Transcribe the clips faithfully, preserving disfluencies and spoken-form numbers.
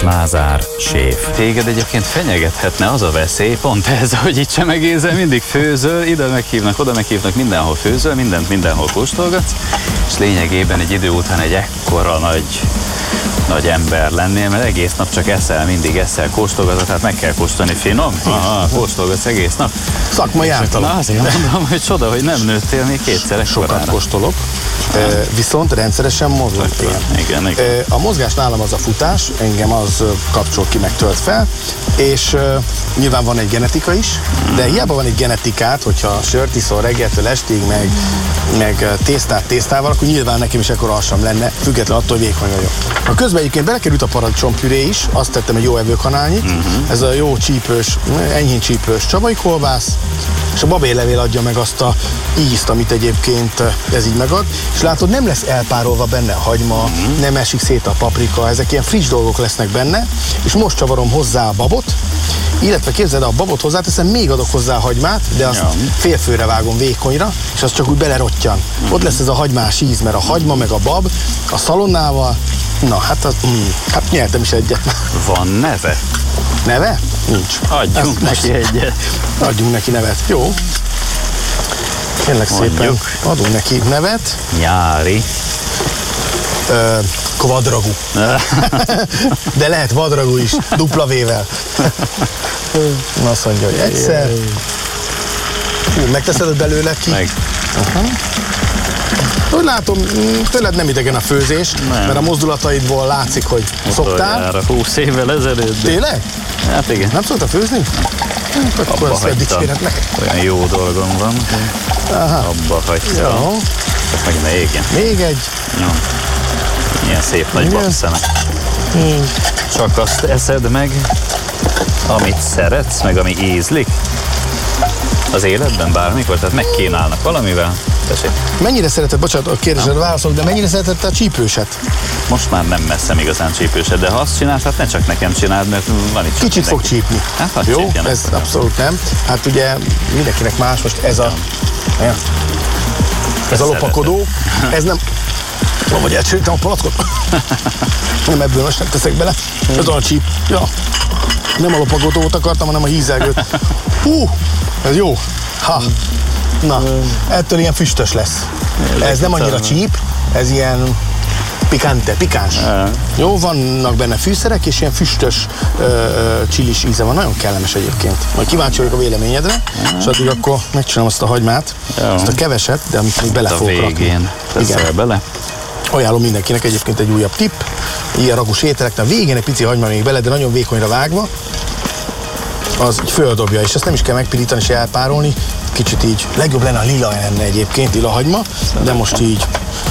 Lázár séf. Téged egyébként fenyegethetne az a veszély, pont ez, hogy itt sem egészen mindig főzöl, ide meghívnak, oda meghívnak, mindenhol főzöl, mindent mindenhol kóstolgatsz, és lényegében egy idő után egy ekkora nagy, nagy ember lennél, mert egész nap csak eszel, mindig eszel, kóstolgatod, tehát meg kell kóstolni, finom? Aha, kóstolgatsz egész nap. Szakmai általán. Na azért mondom, hogy csoda, hogy nem nőttél még kétszer Sokat kóstolok, e, viszont rendszeresen mozgok. Igen, igen. E, a mozgás nálam az a futás, engem az kapcsol ki, meg tölt fel, és e, nyilván van egy genetika is, de hiába van egy genetikát, hogyha sört iszol reggeltől estig, meg, meg tésztát tésztával, akkor nyilván nekem is ekkora alsam lenne, független attól, hogy vékony vagyok. A közben egyébként belekerült a paradicsompüré is, azt tettem egy jó evőkanálnyit, uh-huh. Ez a jó csípős, enyhén csípős csabai kolbász, és a babérlevél adja meg azt a ízt, amit egyébként ez így megad, és látod, nem lesz elpárolva benne a hagyma, uh-huh. nem esik szét a paprika, ezek ilyen friss dolgok lesznek benne, és most csavarom hozzá a babot, illetve képzeld, a babot hozzáteszem, még adok hozzá a hagymát, de azt ja. félfőre vágom vékonyra, és az csak úgy belerottyan. Uh-huh. Ott lesz ez a hagymás íz, mert a hagyma meg a bab a szalonnával, na hát, az, mm, hát nyertem is egyet. Van neve? Neve? Nincs. Adjunk Ezt neki most, egyet. Adjunk neki nevet, jó? Kérlek szépen, adunk neki nevet. Nyári. Ö, Kvadragu. De lehet vadragu is, dupla V-vel. Azt mondja, hogy egyszer. Hú, megteszed belőle ki? Meg. Uh-huh. Úgy látom, tőled nem idegen a főzés, nem. Mert a mozdulataidból látszik, hogy szoktál. húsz évvel ezelőtt. Tényleg? Hát igen. Nem szóltál főzni? Abba hagytam. Olyan jó dolgom van. Aha. Abba hagytam. Jó. Csak meg még igen. Még egy. Jó. Ilyen szép nagy babszemek. Hmm. Csak azt eszed meg, amit szeretsz, meg ami ízlik. Az életben bármikor, tehát megkínálnak valamivel. Tessék. Mennyire szereted, bocsánat, a kérdésre válaszolok, de mennyire szereted te a csípőset? Most már nem messzem igazán csípőset, de ha azt csinálsz, hát ne csak nekem csináld, mert van itt kicsit fog csípni. Hát, jó, ez abszolút nem. Hát ugye mindenkinek más, most ez a... Ja. Ez a lopakodó, ez nem... Vagy elcsültem a palackot. Nem ebből most nem teszek bele. Ez a csíp. Ja. Nem a lopakodót akartam, hanem a hízelgőt. Hú, ez jó. Ha. Na, ettől ilyen füstös lesz. Ez nem annyira csíp, ez ilyen pikante, pikáns. Jó, vannak benne fűszerek, és ilyen füstös csilis íze van. Nagyon kellemes egyébként. Majd kíváncsi vagyok a véleményedre, és addig akkor megcsinálom azt a hagymát, azt a keveset, de amit még bele fogok rakni. A végén teszel bele. Ajánlom mindenkinek egyébként egy újabb tipp. Ilyen ragus ételeknek a végén egy pici hagyma még bele, de nagyon vékonyra vágva, az így földobja, és ezt nem is kell megpirítani és elpárolni. Kicsit így, legjobb lenne a lila lenne egyébként, lila hagyma, de most így.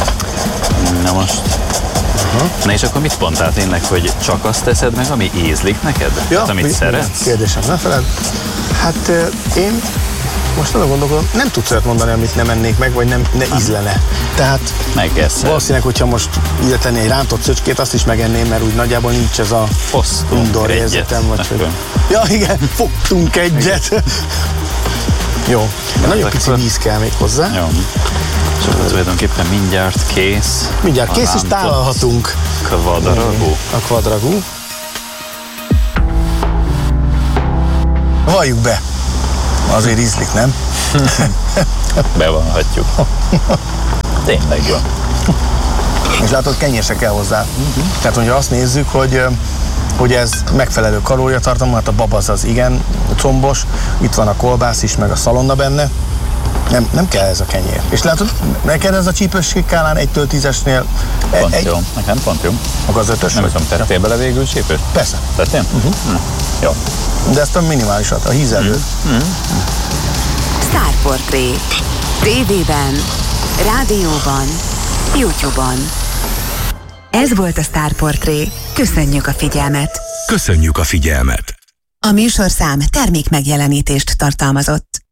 Na most. Uh-huh. Na és akkor mit mondtál tényleg, hogy csak azt teszed meg, ami ízlik neked? Ja, hát, amit mi, szeretsz? Kérdésem, ne feled. Hát én most nagyon gondolkodom, nem tudsz olyat mondani, amit nem ennék meg, vagy nem, ne ízlene. Tehát megeszed. Valószínűleg, hogyha most ide tenni egy rántott szöcskét, azt is megenném, mert úgy nagyjából nincs ez a undor érzetem. Vagy hogy... Ja igen, fogtunk egyet. Jó, de nagyon pici víz kell még hozzá. Jó. És akkor tulajdonképpen mindjárt kész. Mindjárt kész, és tálalhatunk. Kvadragu. A kvadragu. Valljuk be. Azért ízlik, nem? Bevallhatjuk. Tényleg jó. És látod, kenyér se kell hozzá. Uh-huh. Tehát, hogyha azt nézzük, hogy, hogy ez megfelelő kalóriatartalmú, hát a bab az az igen combos, itt van a kolbász is, meg a szalonna benne. Nem, nem kell ez a kenyér. És látod, neked ez a csípősség skálán egytől tízesnél... Pont egy... jó. Nekem pont jó. Maga az ötös? Nem tudom, tettél bele végül csípőt? Persze. Tettél? Uh-huh. Hm. Jó. De ezt a minimálisat, a hízelőt. Mm. Mm. Sztárportré. tévében, rádióban, YouTube-on. Ez volt a Sztárportré. Köszönjük a figyelmet. Köszönjük a figyelmet. A műsorszám termék megjelenítést tartalmazott.